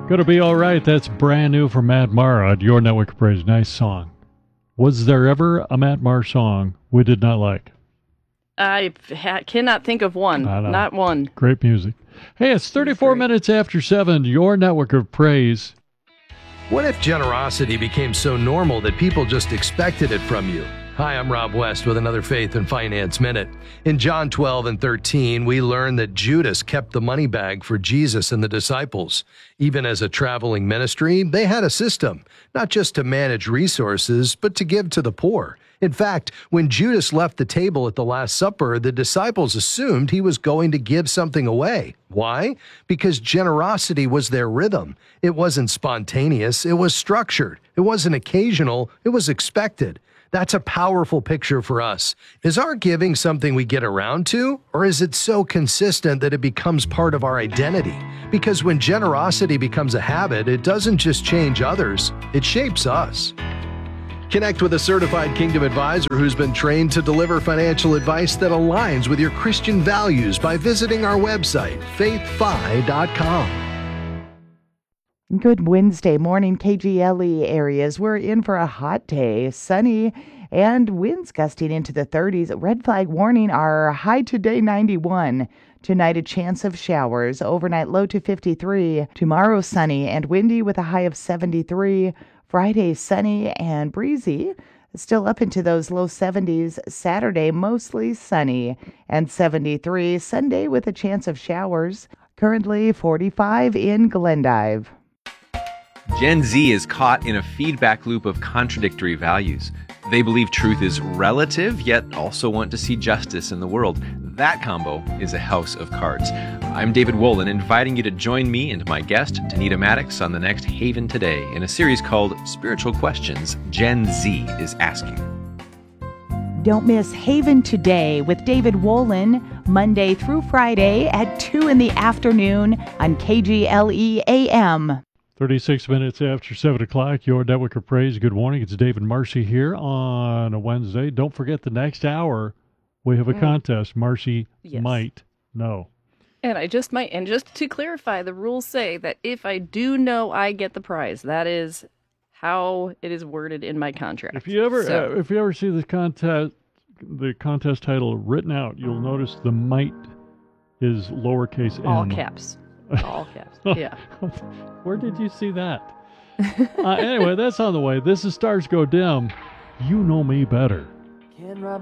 Gonna Be All Right. That's brand new from Matt Maher on Your Network of Praise. Nice song. Was there ever a Matt Maher song we did not like? I cannot think of one. Not one. Great music. Hey, it's 34 minutes after 7. Your Network of Praise. What if generosity became so normal that people just expected it from you? Hi, I'm Rob West with another Faith and Finance Minute. In John 12 and 13, we learn that Judas kept the money bag for Jesus and the disciples. Even as a traveling ministry, they had a system, not just to manage resources, but to give to the poor. In fact, when Judas left the table at the Last Supper, the disciples assumed he was going to give something away. Why? Because generosity was their rhythm. It wasn't spontaneous, it was structured. It wasn't occasional, it was expected. That's a powerful picture for us. Is our giving something we get around to, or is it so consistent that it becomes part of our identity? Because when generosity becomes a habit, it doesn't just change others, it shapes us. Connect with a certified Kingdom advisor who's been trained to deliver financial advice that aligns with your Christian values by visiting our website, faithfi.com. Good Wednesday morning, KGLE areas. We're in for a hot day, sunny, and winds gusting into the 30s. Red flag warning, our high today 91. Tonight a chance of showers, overnight low to 53. Tomorrow sunny and windy with a high of 73. Friday sunny and breezy, still up into those low 70s. Saturday mostly sunny and 73. Sunday with a chance of showers. Currently 45 in Glendive. Gen Z is caught in a feedback loop of contradictory values. They believe truth is relative, yet also want to see justice in the world. That combo is a house of cards. I'm David Wolin, inviting you to join me and my guest, Tanita Maddox, on the next Haven Today in a series called Spiritual Questions Gen Z is Asking. Don't miss Haven Today with David Wolin, Monday through Friday at 2 in the afternoon on KGLE AM. 36 minutes after 7 o'clock, Your Network of Praise. Good morning. It's David Marcy here on a Wednesday. Don't forget the next hour, we have a contest. Marcy might know. And I just might. And just to clarify, the rules say that if I do know, I get the prize. That is how it is worded in my contract. If you ever see the contest title written out, you'll notice the might is lowercase m. All caps. All caps. Yeah. Where did you see that? Anyway, that's on the way. This is Stars Go Dim. You know me better.